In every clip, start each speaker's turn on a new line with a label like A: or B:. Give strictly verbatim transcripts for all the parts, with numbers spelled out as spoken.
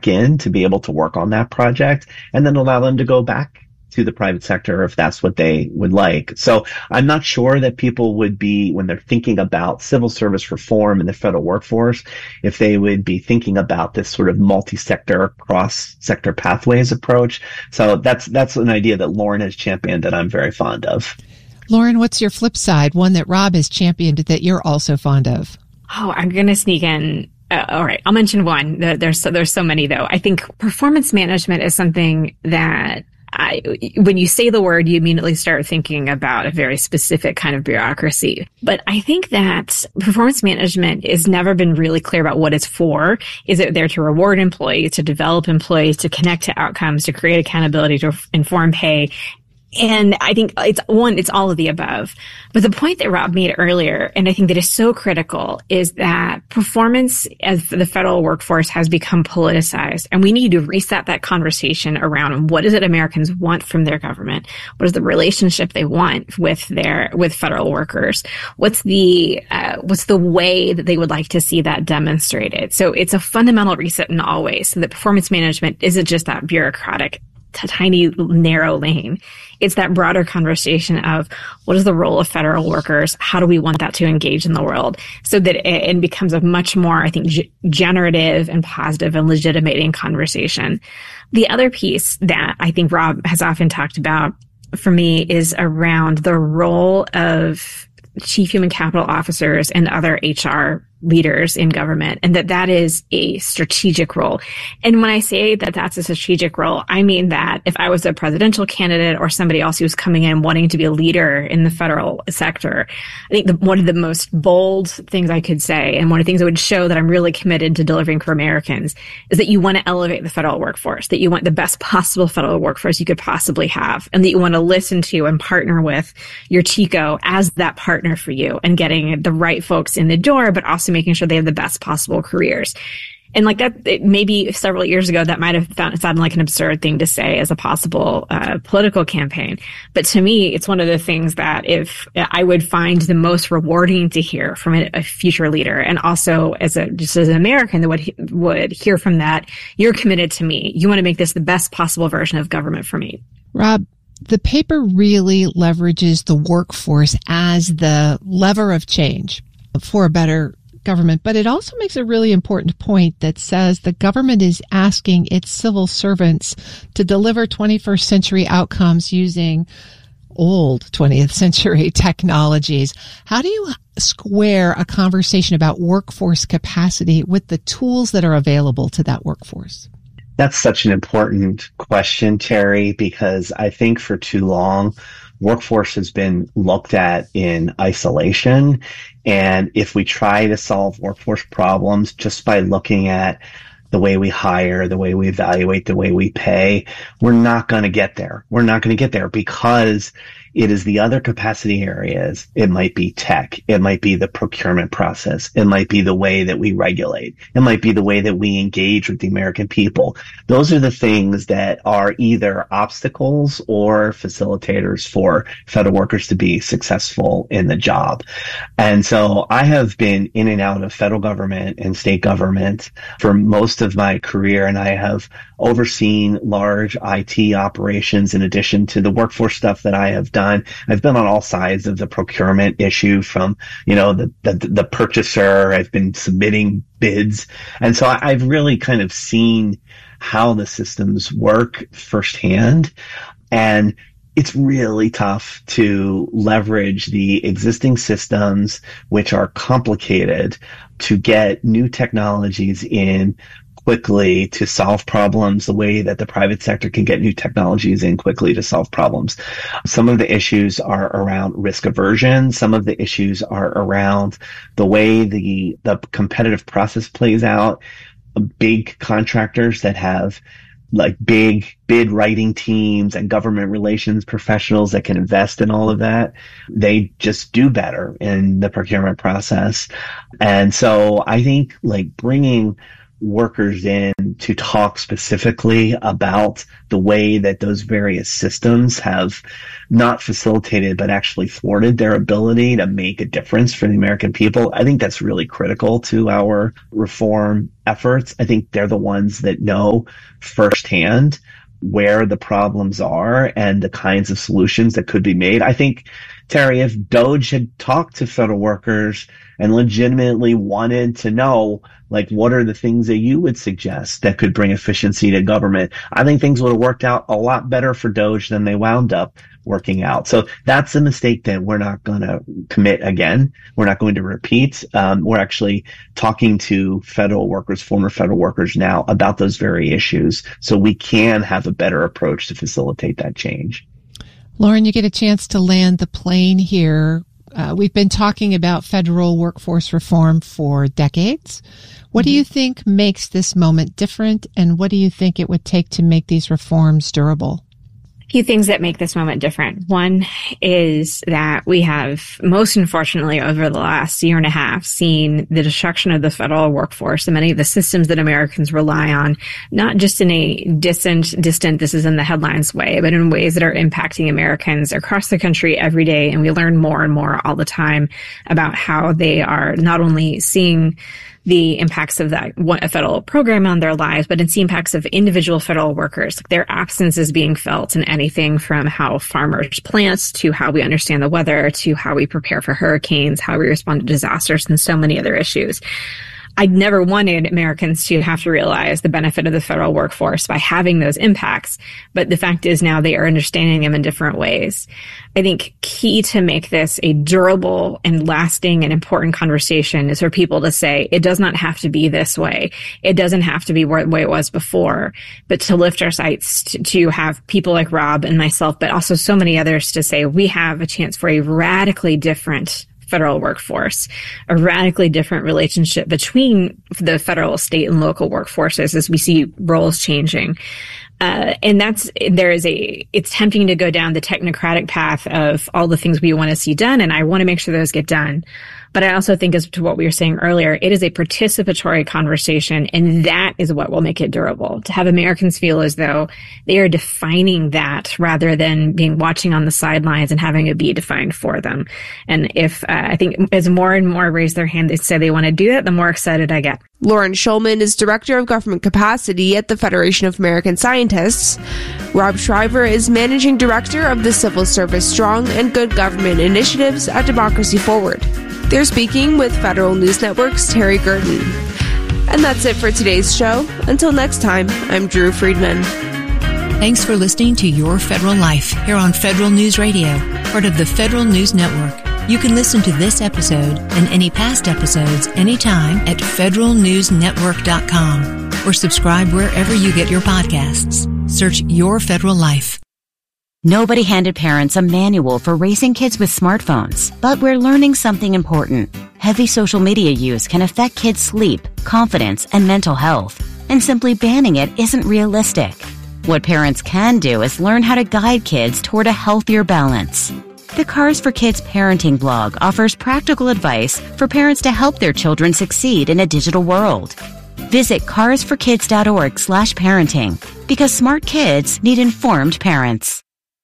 A: back in to be able to work on that project, and then allow them to go back to the private sector if that's what they would like. So I'm not sure that people would be, when they're thinking about civil service reform in the federal workforce, if they would be thinking about this sort of multi-sector, cross-sector pathways approach. So that's that's an idea that Lauren has championed that I'm very fond of.
B: Lauren, what's your flip side, one that Rob has championed that you're also fond of?
C: Oh, I'm going to sneak in. Uh, all right, I'll mention one. There's so, there's so many, though. I think performance management is something that I, when you say the word, you immediately start thinking about a very specific kind of bureaucracy. But I think that performance management has never been really clear about what it's for. Is it there to reward employees, to develop employees, to connect to outcomes, to create accountability, to inform pay? And I think it's one, it's all of the above. But the point that Rob made earlier, and I think that is so critical, is that performance as the federal workforce has become politicized. And we need to reset that conversation around what is it Americans want from their government? What is the relationship they want with their, with federal workers? What's the, uh, what's the way that they would like to see that demonstrated? So it's a fundamental reset in all ways. So that performance management isn't just that bureaucratic a tiny narrow lane. It's that broader conversation of what is the role of federal workers? How do we want that to engage in the world? So that it, it becomes a much more, I think, g- generative and positive and legitimating conversation. The other piece that I think Rob has often talked about for me is around the role of chief human capital officers and other H R leaders in government, and that that is a strategic role. And when I say that that's a strategic role, I mean that if I was a presidential candidate or somebody else who was coming in wanting to be a leader in the federal sector, I think the, one of the most bold things I could say, and one of the things that would show that I'm really committed to delivering for Americans, is that you want to elevate the federal workforce, that you want the best possible federal workforce you could possibly have, and that you want to listen to and partner with your Chico as that partner for you and getting the right folks in the door, but also making sure they have the best possible careers. And like that, it, maybe several years ago, that might have found, sounded like an absurd thing to say as a possible uh, political campaign. But to me, it's one of the things that if I would find the most rewarding to hear from a, a future leader, and also as a just as an American that would would hear from that, you're committed to me. You want to make this the best possible version of government for me.
B: Rob, the paper really leverages the workforce as the lever of change for a better government, but it also makes a really important point that says the government is asking its civil servants to deliver twenty-first century outcomes using old twentieth century technologies. How do you square a conversation about workforce capacity with the tools that are available to that workforce?
A: That's such an important question, Terry, because I think for too long, workforce has been looked at in isolation. And if we try to solve workforce problems just by looking at the way we hire, the way we evaluate, the way we pay, we're not going to get there. We're not going to get there because it is the other capacity areas. It might be tech. It might be the procurement process. It might be the way that we regulate. It might be the way that we engage with the American people. Those are the things that are either obstacles or facilitators for federal workers to be successful in the job. And so I have been in and out of federal government and state government for most of my career, and I have overseen large I T operations in addition to the workforce stuff that I have done. I've been on all sides of the procurement issue, from, you know, the, the, the purchaser. I've been submitting bids. And so I've really kind of seen how the systems work firsthand. And it's really tough to leverage the existing systems, which are complicated, to get new technologies in quickly to solve problems the way that the private sector can get new technologies in quickly to solve problems. Some of the issues are around risk aversion. Some of the issues are around the way the, the competitive process plays out. Big contractors that have like big bid writing teams and government relations professionals that can invest in all of that, they just do better in the procurement process. And so I think like bringing workers in to talk specifically about the way that those various systems have not facilitated, but actually thwarted their ability to make a difference for the American people. I think that's really critical to our reform efforts. I think they're the ones that know firsthand where the problems are and the kinds of solutions that could be made. I think, Terry, if DOGE had talked to federal workers and legitimately wanted to know, like, what are the things that you would suggest that could bring efficiency to government, I think things would have worked out a lot better for DOGE than they wound up working out. So that's a mistake that we're not going to commit again. We're not going to repeat. Um, we're actually talking to federal workers, former federal workers now about those very issues so we can have a better approach to facilitate that change.
B: Lauren, you get a chance to land the plane here. Uh, we've been talking about federal workforce reform for decades. What mm-hmm. do you think makes this moment different, and what do you think it would take to make these reforms durable?
C: Few things that make this moment different. One is that we have, most unfortunately, over the last year and a half, seen the destruction of the federal workforce and many of the systems that Americans rely on, not just in a distant, distant, this is in the headlines way, but in ways that are impacting Americans across the country every day. And we learn more and more all the time about how they are not only seeing the impacts of that a federal program on their lives, but it's the impacts of individual federal workers. Their absence is being felt in anything from how farmers plant to how we understand the weather to how we prepare for hurricanes, how we respond to disasters, and so many other issues. I never wanted Americans to have to realize the benefit of the federal workforce by having those impacts. But the fact is now they are understanding them in different ways. I think key to make this a durable and lasting and important conversation is for people to say, it does not have to be this way. It doesn't have to be the way it was before, but to lift our sights to, to have people like Rob and myself, but also so many others to say, we have a chance for a radically different federal workforce, a radically different relationship between the federal, state, and local workforces as we see roles changing. Uh, and that's, there is a, it's tempting to go down the technocratic path of all the things we want to see done, and I want to make sure those get done. But I also think, as to what we were saying earlier, it is a participatory conversation, and that is what will make it durable. To have Americans feel as though they are defining that rather than being watching on the sidelines and having it be defined for them. And if, uh, I think as more and more raise their hand, they say they want to do that, the more excited I get.
D: Lauren Schulman is Director of Government Capacity at the Federation of American Scientists. Rob Shriver is Managing Director of the Civil Service Strong and Good Government Initiatives at Democracy Forward. They're speaking with Federal News Network's Terry Gerton. And that's it for today's show. Until next time, I'm Drew Friedman.
E: Thanks for listening to Your Federal Life here on Federal News Radio, part of the Federal News Network. You can listen to this episode and any past episodes anytime at federal news network dot com or subscribe wherever you get your podcasts. Search Your Federal Life.
F: Nobody handed parents a manual for raising kids with smartphones, but we're learning something important. Heavy social media use can affect kids' sleep, confidence, and mental health, and simply banning it isn't realistic. What parents can do is learn how to guide kids toward a healthier balance. The Cars for Kids parenting blog offers practical advice for parents to help their children succeed in a digital world. Visit cars for kids dot org slash parenting, because smart kids need informed parents.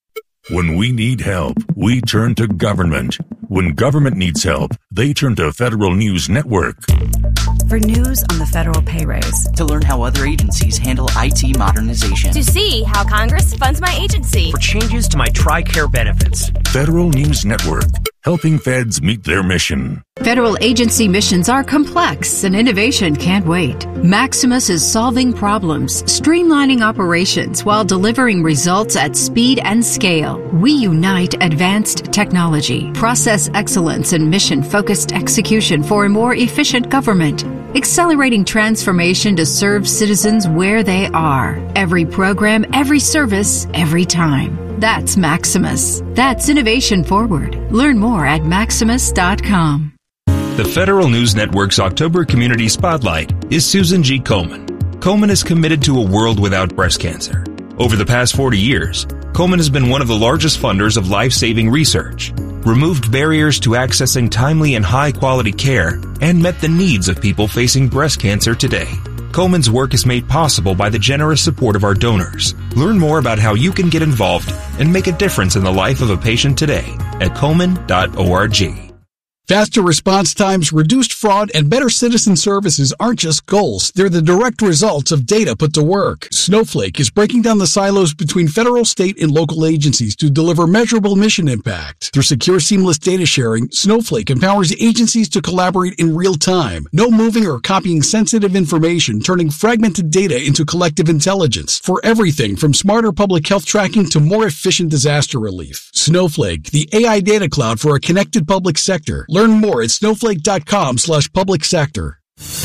G: When we need help, we turn to government. When government needs help, they turn to Federal News Network.
H: For news on the federal pay raise.
I: To learn how other agencies handle I T modernization.
J: To see how Congress funds my agency.
K: For changes to my TRICARE benefits.
G: Federal News Network, helping feds meet their mission.
L: Federal agency missions are complex and innovation can't wait. Maximus is solving problems, streamlining operations while delivering results at speed and scale. We unite advanced technology, process excellence, and mission-focused execution for a more efficient government. Accelerating transformation to serve citizens where they are. Every program, every service, every time. That's Maximus. That's innovation forward. Learn more at maximus dot com.
M: The Federal News Network's October Community Spotlight is Susan G. Komen. Komen is committed to a world without breast cancer. Over the past forty years, Komen has been one of the largest funders of life-saving research, removed barriers to accessing timely and high-quality care, and met the needs of people facing breast cancer today. Komen's work is made possible by the generous support of our donors. Learn more about how you can get involved and make a difference in the life of a patient today at komen dot org.
N: Faster response times, reduced fraud, and better citizen services aren't just goals. They're the direct results of data put to work. Snowflake is breaking down the silos between federal, state, and local agencies to deliver measurable mission impact. Through secure, seamless data sharing, Snowflake empowers agencies to collaborate in real time. No moving or copying sensitive information, turning fragmented data into collective intelligence. For everything from smarter public health tracking to more efficient disaster relief. Snowflake, the A I data cloud for a connected public sector. Learn more at snowflake.com slash public sector.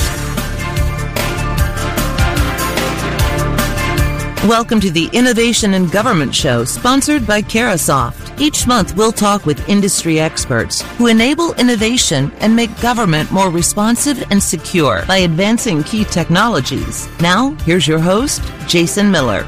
O: Welcome to the Innovation in Government Show, sponsored by Carahsoft. Each month, we'll talk with industry experts who enable innovation and make government more responsive and secure by advancing key technologies. Now, here's your host, Jason Miller.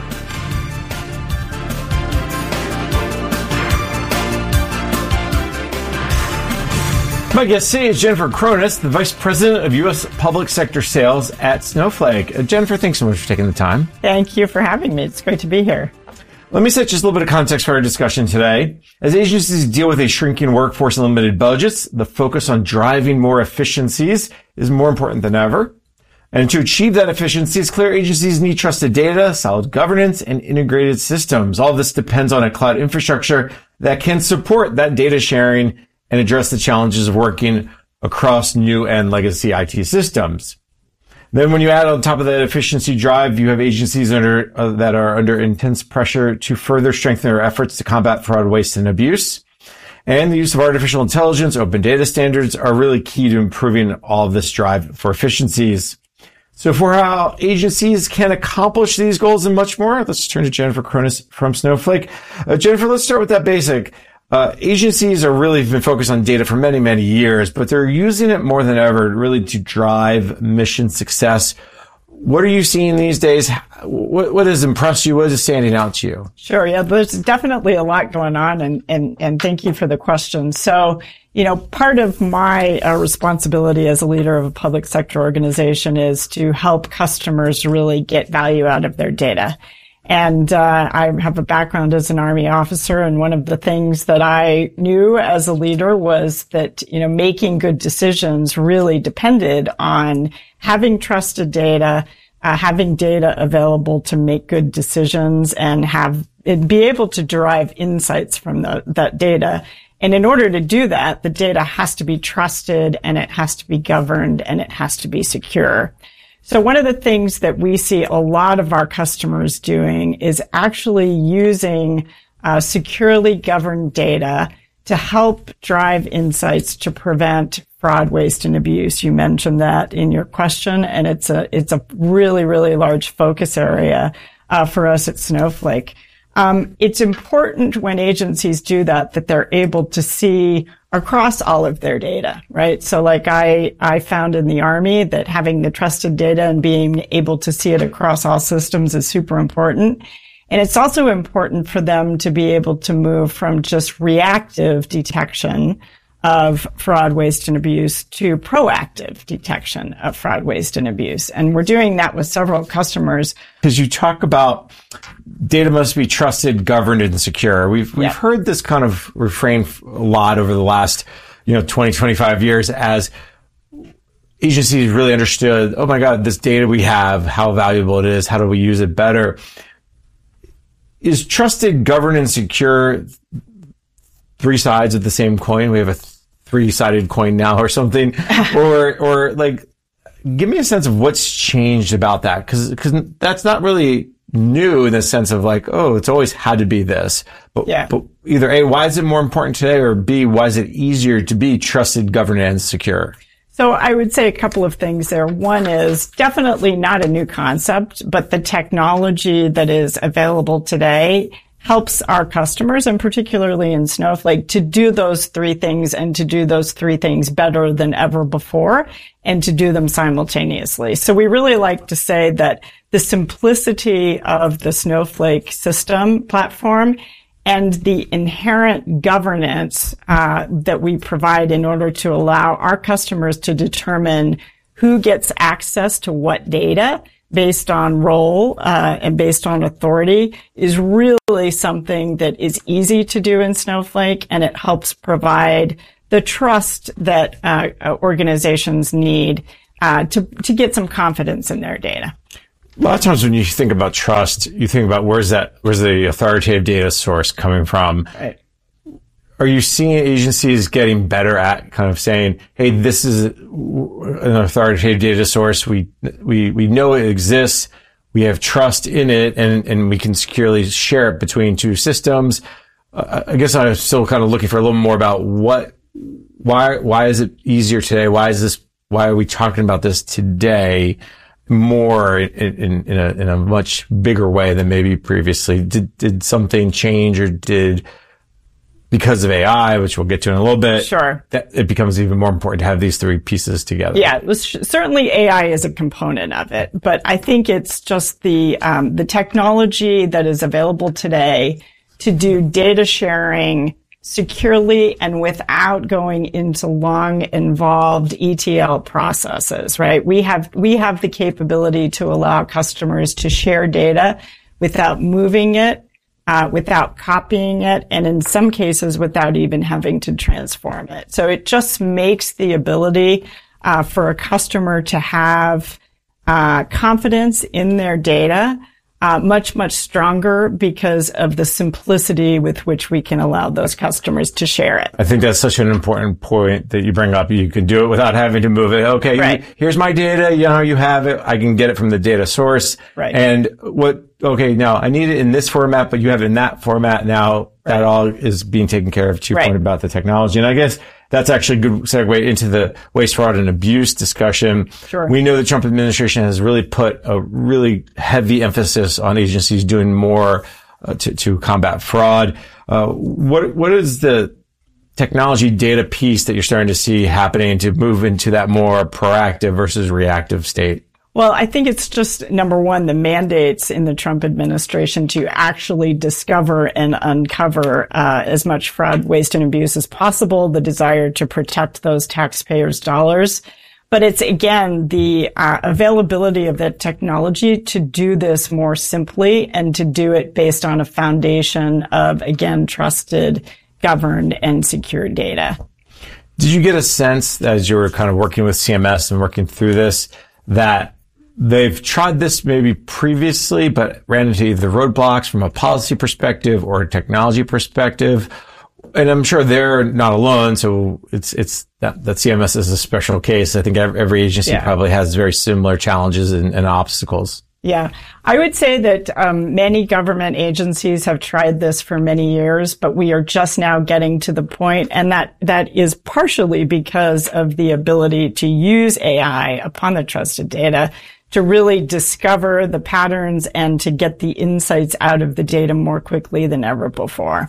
P: My guest today is Jennifer Cronus, the Vice President of U S Public Sector Sales at Snowflake. Uh, Jennifer, thanks so much for taking the time.
Q: Thank you for having me. It's great to be here.
P: Let me set just a little bit of context for our discussion today. As agencies deal with a shrinking workforce and limited budgets, the focus on driving more efficiencies is more important than ever. And to achieve that efficiency, it's clear agencies need trusted data, solid governance, and integrated systems. All of this depends on a cloud infrastructure that can support that data sharing and address the challenges of working across new and legacy I T systems. Then when you add on top of that efficiency drive, you have agencies under, uh, that are under intense pressure to further strengthen their efforts to combat fraud, waste, and abuse. And the use of artificial intelligence, open data standards are really key to improving all of this drive for efficiencies. So for how agencies can accomplish these goals and much more, let's turn to Jennifer Cronus from Snowflake. Uh, Jennifer, let's start with that basic. Uh, agencies are really been focused on data for many, many years, but they're using it more than ever really to drive mission success. What are you seeing these days? What, what has impressed you? What is standing out to you?
Q: Sure. Yeah, there's definitely a lot going on, and, and, and thank you for the question. So, you know, part of my uh, responsibility as a leader of a public sector organization is to help customers really get value out of their data. And uh I have a background as an Army officer, and one of the things that I knew as a leader was that, you know, making good decisions really depended on having trusted data, uh, having data available to make good decisions, and have it be able to derive insights from the, that data. And in order to do that, the data has to be trusted, and it has to be governed, and it has to be secure. So one of the things that we see a lot of our customers doing is actually using uh, securely governed data to help drive insights to prevent fraud, waste, and abuse. You mentioned that in your question, and it's a it's a really, really large focus area uh, for us at Snowflake. Um, it's important when agencies do that, that they're able to see across all of their data, right? So like I, I found in the Army that having the trusted data and being able to see it across all systems is super important. And it's also important for them to be able to move from just reactive detection of fraud, waste, and abuse to proactive detection of fraud, waste, and abuse. And we're doing that with several customers.
P: Because you talk about data must be trusted, governed, and secure. We've we've yeah. heard this kind of refrain a lot over the last, you know, twenty, twenty-five years as agencies really understood, oh my God, this data we have, how valuable it is, how do we use it better? Is trusted, governed, and secure three sides of the same coin? We have a th- three-sided coin now or something, or, or like, give me a sense of what's changed about that. Cause, cause that's not really new in the sense of like, oh, it's always had to be this. But,
Q: yeah.
P: but either A, why is it more important today? Or B, why is it easier to be trusted, governed, and secure?
Q: So I would say a couple of things there. One is definitely not a new concept, but the technology that is available today helps our customers, and particularly in Snowflake, to do those three things and to do those three things better than ever before and to do them simultaneously. So we really like to say that the simplicity of the Snowflake system platform and the inherent governance uh, that we provide in order to allow our customers to determine who gets access to what data based on role uh, and based on authority is really something that is easy to do in Snowflake, and it helps provide the trust that uh, organizations need uh, to to get some confidence in their data.
P: A lot of times when you think about trust, you think about where's that, where's the authoritative data source coming from?
Q: Right.
P: Are you seeing agencies getting better at kind of saying, hey, this is an authoritative data source. We, we, we know it exists. We have trust in it, and, and we can securely share it between two systems. Uh, I guess I'm still kind of looking for a little more about what, why, why is it easier today? Why is this, why are we talking about this today more in, in, in a, in a much bigger way than maybe previously? Did, did something change, or did, because of A I, which we'll get to in a little bit,
Q: sure,
P: that it becomes even more important to have these three pieces together?
Q: Yeah, it was, certainly A I is a component of it, but I think it's just the um, the technology that is available today to do data sharing securely and without going into long, involved E T L processes. Right? We have we have the capability to allow customers to share data without moving it, Uh, without copying it, and in some cases without even having to transform it. So it just makes the ability uh, for a customer to have uh, confidence in their data uh, much, much stronger because of the simplicity with which we can allow those customers to share it.
P: I think that's such an important point that you bring up. You can do it without having to move it. Okay,
Q: right.
P: you, here's my data. You know, you have it. I can get it from the data source.
Q: Right.
P: And what, okay, now I need it in this format, but you have it in that format. Now right. that all is being taken care of to your
Q: right.
P: point about the technology. And I guess that's actually a good segue into the waste, fraud, and abuse discussion.
Q: Sure.
P: We know the Trump administration has really put a really heavy emphasis on agencies doing more uh, to, to combat fraud. Uh, what, what is the technology data piece that you're starting to see happening to move into that more proactive versus reactive state?
Q: Well, I think it's just, number one, the mandates in the Trump administration to actually discover and uncover uh, as much fraud, waste, and abuse as possible, the desire to protect those taxpayers' dollars. But it's, again, the uh, availability of that technology to do this more simply and to do it based on a foundation of, again, trusted, governed, and secure data.
P: Did you get a sense, as you were kind of working with C M S and working through this, that they've tried this maybe previously, but ran into either roadblocks from a policy perspective or a technology perspective? And I'm sure they're not alone. So it's, it's that, that C M S is a special case. I think every, every agency yeah. probably has very similar challenges and, and obstacles.
Q: Yeah. I would say that um, many government agencies have tried this for many years, but we are just now getting to the point, and that, that is partially because of the ability to use A I upon the trusted data to really discover the patterns and to get the insights out of the data more quickly than ever before.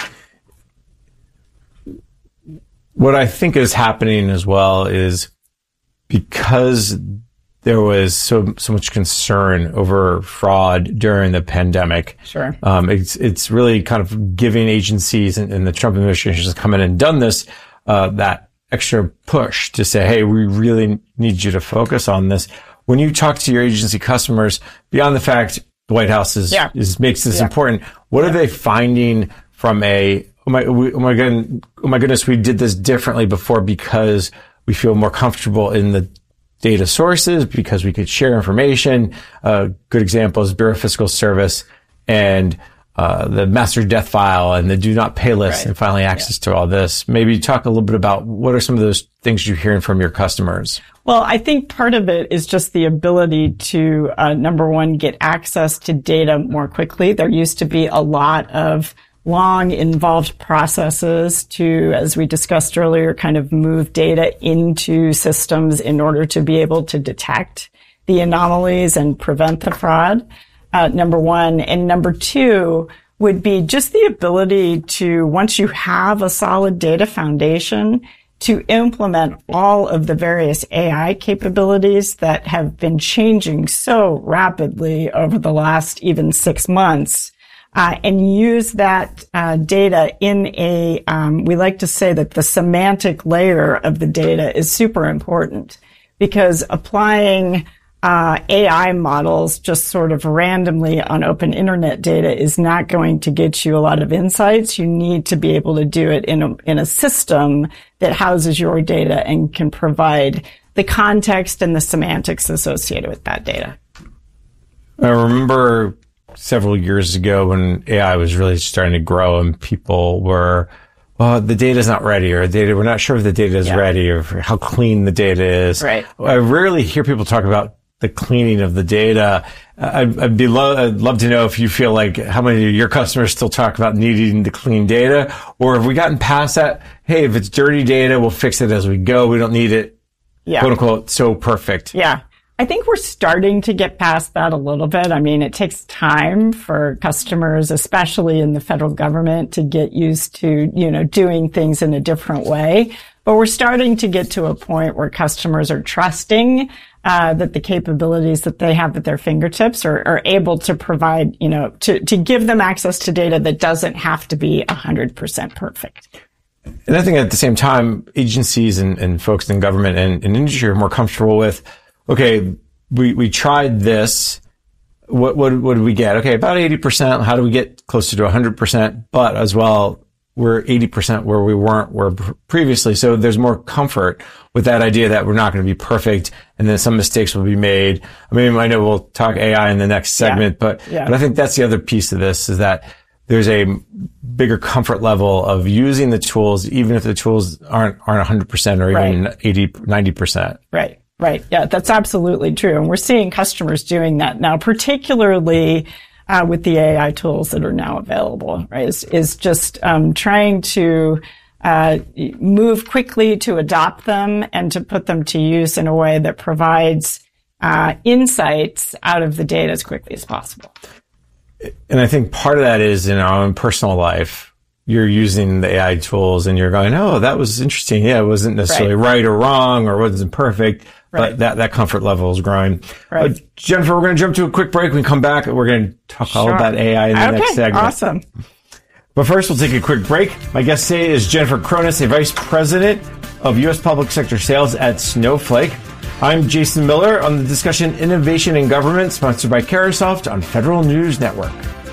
P: What I think is happening as well is because there was so so much concern over fraud during the pandemic.
Q: Sure.
P: Um, it's it's really kind of giving agencies, and, and the Trump administration has come in and done this, uh, that extra push to say, hey, we really need you to focus on this. When you talk to your agency customers, beyond the fact the White House is,
Q: yeah.
P: is makes this
Q: yeah.
P: important, what yeah. are they finding from a, oh my, we, oh my goodness, oh my goodness, we did this differently before because we feel more comfortable in the data sources, because we could share information. A uh, good example is Bureau of Fiscal Service and uh, the master death file and the do not pay list, right. and finally access yeah. to all this. Maybe talk a little bit about what are some of those things you're hearing from your customers?
Q: Well, I think part of it is just the ability to, uh, number one, get access to data more quickly. There used to be a lot of long, involved processes to, as we discussed earlier, kind of move data into systems in order to be able to detect the anomalies and prevent the fraud, uh, number one. And number two would be just the ability to, once you have a solid data foundation, to implement all of the various A I capabilities that have been changing so rapidly over the last even six months. Uh, and use that uh, data in a, um, we like to say that the semantic layer of the data is super important. because applying uh, A I models just sort of randomly on open internet data is not going to get you a lot of insights. You need to be able to do it in a, in a system that houses your data and can provide the context and the semantics associated with that data.
P: I remember several years ago when A I was really starting to grow and people were, well, the data's not ready, or data, we're not sure if the data is yeah. ready, or how clean the data is.
Q: Right.
P: I rarely hear people talk about the cleaning of the data. I'd, I'd be lo- I'd love to know if you feel like how many of your customers still talk about needing to clean data, or have we gotten past that? Hey, if it's dirty data, we'll fix it as we go. We don't need it,
Q: yeah.
P: quote unquote, so perfect.
Q: Yeah. I think we're starting to get past that a little bit. I mean, it takes time for customers, especially in the federal government, to get used to, you know, doing things in a different way. But we're starting to get to a point where customers are trusting uh, that the capabilities that they have at their fingertips are, are able to provide, you know, to, to give them access to data that doesn't have to be one hundred percent perfect.
P: And I think at the same time, agencies and, and folks in government and, and industry are more comfortable with, okay, we, we tried this. What, what, what did we get? Okay, about eighty percent. How do we get closer to one hundred percent? But as well, we're eighty percent where we weren't were previously. So there's more comfort with that idea that we're not going to be perfect and then some mistakes will be made. I mean, I know we'll talk A I in the next segment, yeah. but,
Q: yeah.
P: but I think that's the other piece of this is that there's a bigger comfort level of using the tools, even if the tools aren't, aren't one hundred percent or even right. eighty, ninety percent.
Q: Right. Right. Yeah, that's absolutely true. And we're seeing customers doing that now, particularly uh, with the A I tools that are now available, right? Is, is just um, trying to uh, move quickly to adopt them and to put them to use in a way that provides uh, insights out of the data as quickly as possible.
P: And I think part of that is in our own personal life. You're using the A I tools and you're going, oh, that was interesting. Yeah, it wasn't necessarily right, right or wrong or wasn't perfect, right. but that, that comfort level is growing.
Q: Right.
P: Uh, Jennifer, we're going to jump to a quick break. When we come back, we're going to talk sure. all about A I in the
Q: okay,
P: next segment.
Q: Awesome.
P: But first, we'll take a quick break. My guest today is Jennifer Cronus, a Vice President of U S Public Sector Sales at Snowflake. I'm Jason Miller on the discussion Innovation in Government, sponsored by Carahsoft on Federal News Network.